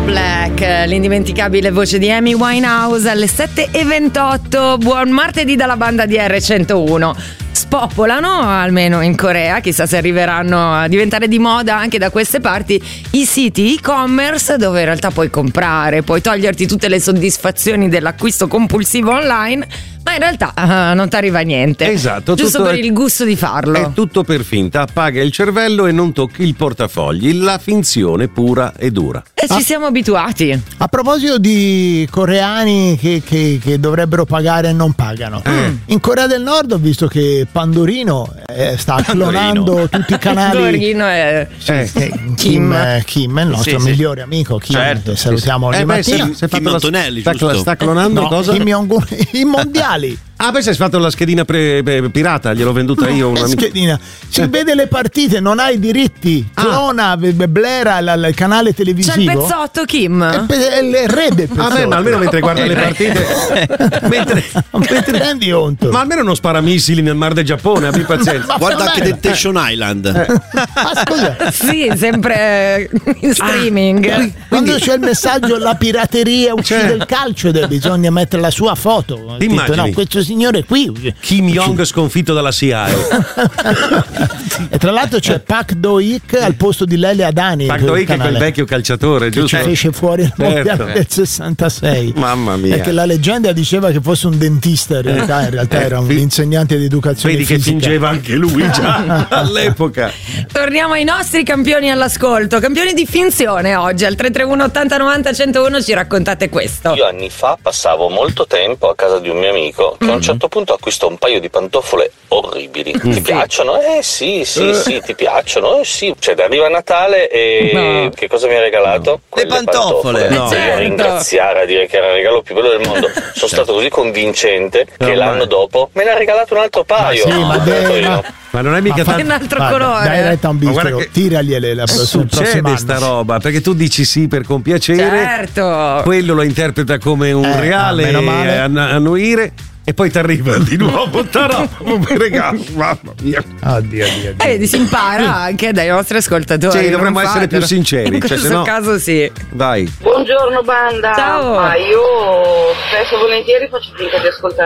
Black, l'indimenticabile voce di Amy Winehouse alle 7:28. Buon martedì dalla banda di R101. Spopolano, almeno in Corea, chissà se arriveranno a diventare di moda anche da queste parti, i siti e-commerce dove in realtà puoi comprare, puoi toglierti tutte le soddisfazioni dell'acquisto compulsivo online, ma in realtà non ti arriva niente. Esatto, giusto per il gusto di farlo. È tutto per finta, appaga il cervello e non tocchi il portafogli, la finzione pura e dura. E ci siamo abituati. A proposito di coreani che dovrebbero pagare e non pagano, in Corea del Nord ho visto che Pandorino sta clonando tutti i canali. Pandorino è Kim, il nostro migliore amico Kim, certo, che salutiamo ogni mattina. Kim Antonelli, giusto? Sta clonando cosa? Kim Jong-un, i mondiali. Ah, beh, sei fatto la schedina pirata, gliel'ho venduta io. Una schedina. Si vede le partite, non hai diritti. Clona, blera il canale televisivo. C'è il pezzotto, Kim. È il re del pezzotto. Vabbè, ma almeno mentre guarda le partite. mentre rendi conto. Ma almeno non spara missili nel mar del Giappone, abbi pazienza. Guarda anche Temptation Island. Ma scusa. Sì, sempre in streaming. Quando c'è il messaggio la pirateria uccide il calcio, bisogna mettere la sua foto. Ti immagini? No, questo signore qui Kim Jong sconfitto dalla CIA. E tra l'altro c'è Pak Do-ik al posto di Lele Adani. Pak Do-ik è quel vecchio calciatore, giusto? Che ci fece fuori il mondiale del 66. Mamma mia. Perché la leggenda diceva che fosse un dentista, in realtà era un insegnante di educazione vedi fisica. Che fingeva anche lui già all'epoca. Torniamo ai nostri campioni all'ascolto, campioni di finzione oggi. Al 331 80 90 101 ci raccontate questo. Io anni fa passavo molto tempo a casa di un mio amico che a un certo punto acquistò un paio di pantofole orribili. Ti piacciono? Sì, ti piacciono? Sì. Cioè, arriva Natale e che cosa mi ha regalato? Le pantofole. No. Io a ringraziare, a dire che era il regalo più bello del mondo. Sono stato così convincente che l'anno dopo me ne ha regalato un altro paio. Ma non è mica tanto un altro colore. Dai retta a un bistro, tiragliele succede sta roba, perché tu dici sì per compiacere, certo, quello lo interpreta come un regale annuire e poi ti arriva di nuovo un regalo. Mamma mia. Oddio. Si impara anche dai nostri ascoltatori. Sì, dovremmo essere più sinceri. In questo caso sì. Vai. Buongiorno banda. Ciao. Ma io spesso e volentieri faccio finta di ascoltare